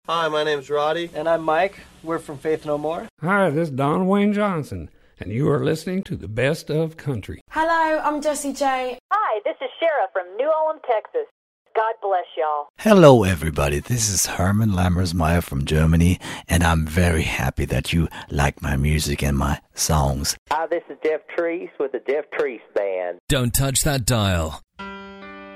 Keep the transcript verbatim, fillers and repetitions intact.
Hi, my name's Roddy. And I'm Mike. We're from Faith No More. Hi, this is Don Wayne Johnson, and you are listening to the Best of Country. Hello, I'm Jessie J. Hi, this is Shara from New Ulm, Texas. God bless y'all. Hello, everybody. This is Herman Lammersmeyer from Germany, and I'm very happy that you like my music and my songs. Hi, this is Jeff Treese with the Jeff Treese Band. Don't touch that dial.